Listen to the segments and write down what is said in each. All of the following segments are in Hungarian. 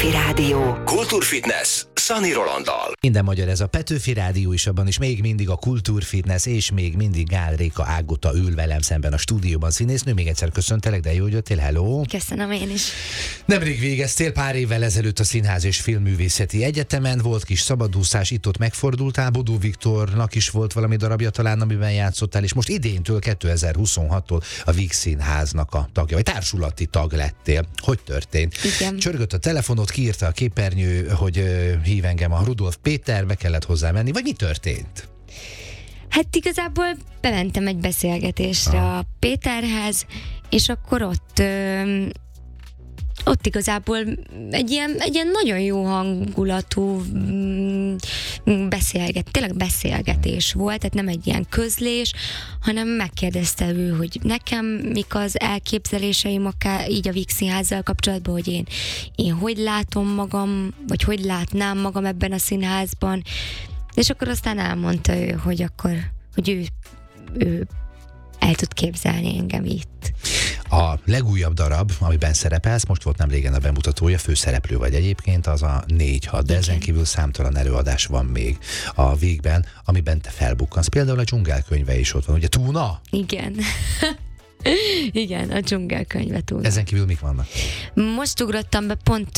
Petőfi Rádió. Kultúrfitness Szani Rolanddal. Minden magyar, ez a Petőfi Rádió is, abban is még mindig a Kultúrfitness, és még mindig Gál Réka Ágota ül velem szemben a stúdióban, színésznő. Még egyszer köszöntelek, de jó, hogy jöttél, hello! Köszönöm én is. Nemrég végeztél, pár évvel ezelőtt a Színház és Filmművészeti Egyetemen, volt kis szabadúszás, itt-ott megfordultál, Bodó Viktornak is volt valami darabja talán, amiben játszottál, és most idéntől, 2026-tól a Víg Színháznak a tagja, vagy társulati tag lettél. Hogy történt? Igen. Csörgött a telefonot, kiírta a képernyő, hogy hív engem a Rudolf Péter, be kellett hozzá menni, vagy mi történt? Hát igazából bementem egy beszélgetésre a Péterhez, és akkor ott igazából egy ilyen nagyon jó hangulatú tényleg beszélgetés volt, tehát nem egy ilyen közlés, hanem megkérdezte ő, hogy nekem mik az elképzeléseim akár így a Víg Színházzal kapcsolatban, hogy én hogy látom magam, vagy hogy látnám magam ebben a színházban, és akkor aztán elmondta ő, hogy ő el tud képzelni engem itt. A legújabb darab, amiben szerepelsz, most volt nem régen a bemutatója, főszereplő vagy egyébként, az a 4-6, de ezen kívül számtalan előadás van még a Vígben, amiben te felbukkansz. Például a Dzsungelkönyve is ott van, ugye Túna? Igen. Igen, a Dzsungelkönyve Túna. Ezen kívül mik vannak? Most ugrottam be pont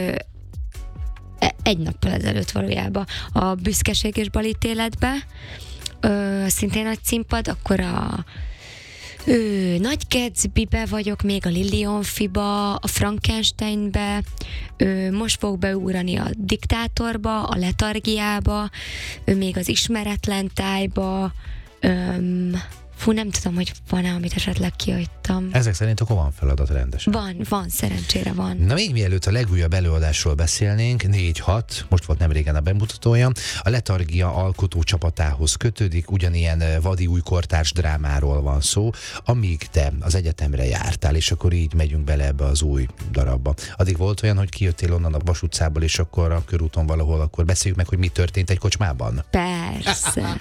egy nappal ezelőtt valójában a Büszkeség és balítéletbe, szintén nagy színpad, akkor a Nagy Gatsbybe vagyok, még a Lilionfiba, a Frankensteinbe, most fog beugrani a Diktátorba, a Letargiába, még az Ismeretlen tájba, nem tudom, hogy van-e, amit esetleg kihagytam. Ezek szerint akkor van feladat rendesen. Van, szerencsére van. Na még mielőtt a legújabb előadásról beszélnénk, 4-6, most volt nemrégen a bemutatója, a Letargia alkotó csapatához kötődik, ugyanilyen vadi új kortárs drámáról van szó, amíg te az egyetemre jártál, és akkor így megyünk bele ebbe az új darabba. Addig volt olyan, hogy kijöttél onnan a Vas utcából, és akkor a körúton valahol, akkor beszéljük meg, hogy mi történt egy kocsmában? Persze.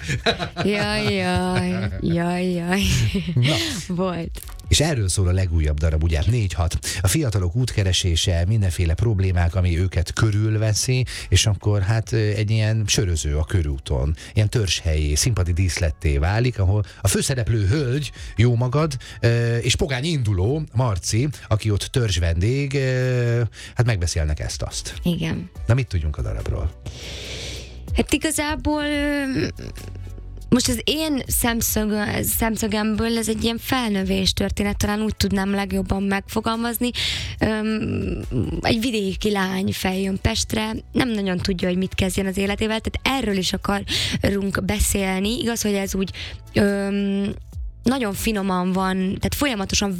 Jaj. Na. Volt. És erről szól a legújabb darab, ugye 4-6. A fiatalok útkeresése, mindenféle problémák, ami őket körülveszi, és akkor hát egy ilyen söröző a körúton, ilyen törzshelyé, színpadi díszletté válik, ahol a főszereplő hölgy, jó magad, és pogány induló, Marci, aki ott törzs vendég, hát megbeszélnek ezt-azt. Igen. Na mit tudjunk a darabról? Hát igazából most az én szemszögemből ez egy ilyen felnövés történet, talán úgy tudnám legjobban megfogalmazni. Egy vidéki lány feljön Pestre, nem nagyon tudja, hogy mit kezdjen az életével, tehát erről is akarunk beszélni. Igaz, hogy ez úgy nagyon finoman van, tehát folyamatosan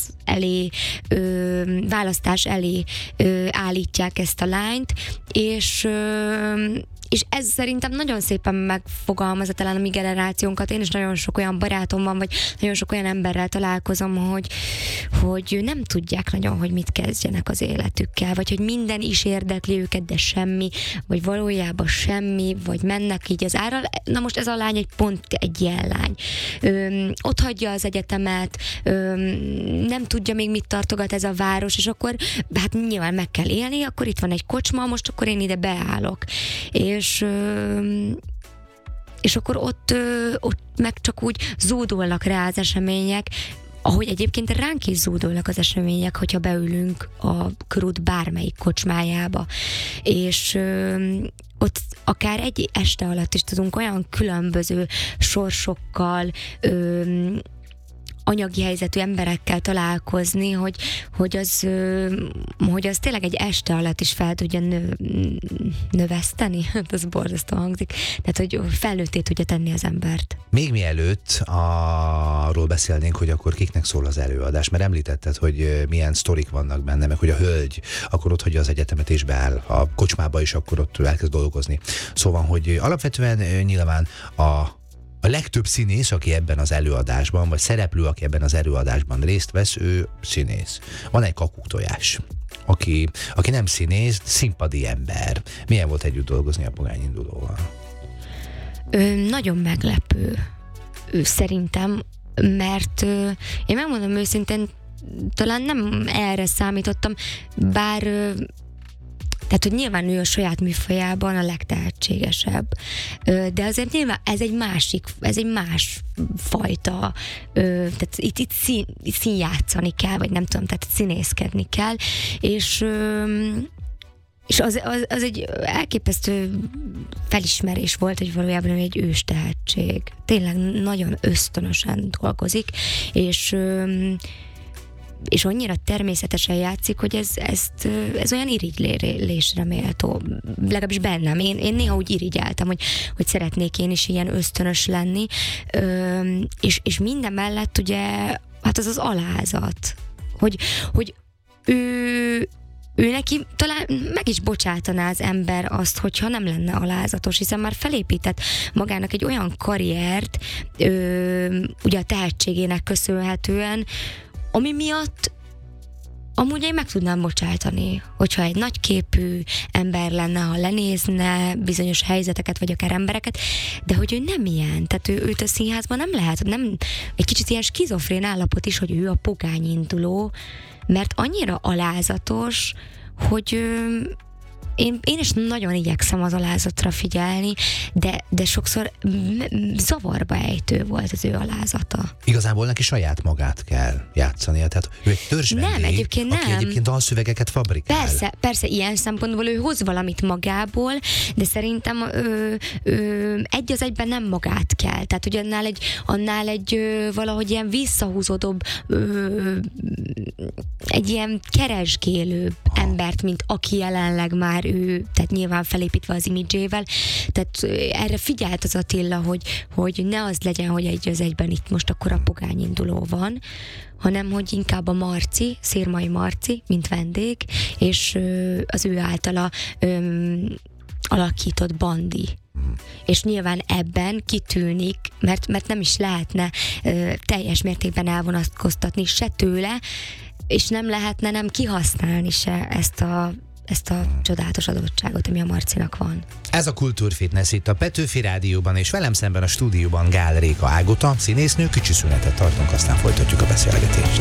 választás elé állítják ezt a lányt, és ez szerintem nagyon szépen megfogalmazza talán a mi generációnkat. Én is nagyon sok olyan barátom van, vagy nagyon sok olyan emberrel találkozom, hogy nem tudják nagyon, hogy mit kezdjenek az életükkel, vagy hogy minden is érdekli őket, de semmi, vagy valójában semmi, vagy mennek így az árral. Na most ez a lány pont egy ilyen lány. Ott hagyja az egyetemet, nem tudja még mit tartogat ez a város, és akkor hát nyilván meg kell élni, akkor itt van egy kocsma, most akkor én ide beállok. És akkor ott meg csak úgy zúdulnak rá az események, ahogy egyébként ránk is zúdulnak az események, hogyha beülünk a körút bármelyik kocsmájába. És ott akár egy este alatt is tudunk olyan különböző sorsokkal, anyagi helyzetű emberekkel találkozni, hogy az tényleg egy este alatt is fel tudja növeszteni, ez borzasztó hangzik, tehát hogy felnőtté tudja tenni az embert. Még mielőtt arról beszélnénk, hogy akkor kiknek szól az előadás, mert említetted, hogy milyen sztorik vannak benne, meg hogy a hölgy akkor ott hagyja az egyetemet és beáll a kocsmába, és akkor ott elkezd dolgozni. Szóval, hogy alapvetően nyilván a legtöbb színész, aki ebben az előadásban, vagy szereplő, aki ebben az előadásban részt vesz, ő színész. Van egy kakuktojás, aki nem színész, színpadi ember. Milyen volt együtt dolgozni a pogány indulóval? Nagyon meglepő szerintem, mert én megmondom őszintén, talán nem erre számítottam, bár Tehát, hogy nyilván ő a saját műfajában a legtehetségesebb, de azért nyilván ez egy más fajta, tehát itt színjátszani kell, vagy nem tudom, tehát színészkedni kell, és az egy elképesztő felismerés volt, hogy valójában ő egy ős tehetség. Tényleg nagyon ösztönösen dolgozik, és annyira természetesen játszik, hogy ez olyan irigylésre méltó. Legalábbis bennem. Én néha úgy irigyeltem, hogy szeretnék én is ilyen ösztönös lenni, és minden mellett ugye, hát az alázat, hogy ő neki talán meg is bocsátaná az ember azt, hogyha nem lenne alázatos, hiszen már felépített magának egy olyan karriert, ugye a tehetségének köszönhetően, ami miatt amúgy én meg tudnám bocsátani, hogyha egy nagyképű ember lenne, ha lenézne bizonyos helyzeteket, vagy akár embereket, de hogy ő nem ilyen, tehát őt a színházban nem lehet, nem egy kicsit ilyen skizofrén állapot is, hogy ő a pogányinduló, mert annyira alázatos, hogy én is nagyon igyekszem az alázatra figyelni, de sokszor zavarba ejtő volt az ő alázata. Igazából neki saját magát kell játszania, tehát ő egy törzsvendég, nem, egyébként aki egyébként dalszövegeket fabrikál. Persze, ilyen szempontból ő hoz valamit magából, de szerintem egy az egyben nem magát kell. Tehát, hogy annál egy valahogy ilyen visszahúzódóbb, egy ilyen keresgélőbb embert, mint aki jelenleg már ő, tehát nyilván felépítve az imidzsével. Tehát erre figyelt az Attila, hogy ne az legyen, hogy egy az egyben itt most akkor a pogányinduló van, hanem hogy inkább a Marci, Szirmai Marci, mint vendég, és az ő általa alakított Bandi. És nyilván ebben kitűnik, mert nem is lehetne teljes mértékben elvonatkoztatni se tőle, és nem lehetne nem kihasználni se ezt a csodálatos adottságot, ami a Marcinak van. Ez a Kultúrfitness itt a Petőfi Rádióban, és velem szemben a stúdióban Gál Réka Ágota, színésznő. Kicsi szünetet tartunk, aztán folytatjuk a beszélgetést.